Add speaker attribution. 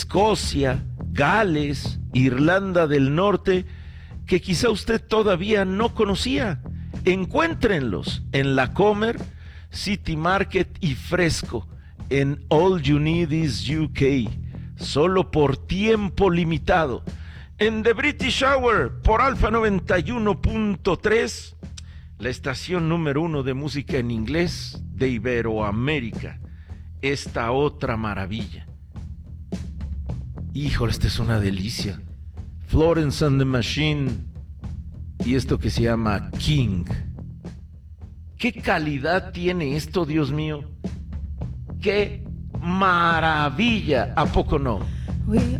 Speaker 1: Escocia, Gales, Irlanda del Norte, que quizá usted todavía no conocía. Encuéntrenlos en La Comer, City Market y Fresco, en All You Need Is UK, solo por tiempo limitado. En The British Hour, por Alfa 91.3, la estación número 1 de música en inglés de Iberoamérica. Esta otra maravilla. Híjole, esta es una delicia. Florence and the Machine y esto que se llama King. ¿Qué calidad tiene esto, Dios mío? ¡Qué maravilla! ¿A poco no?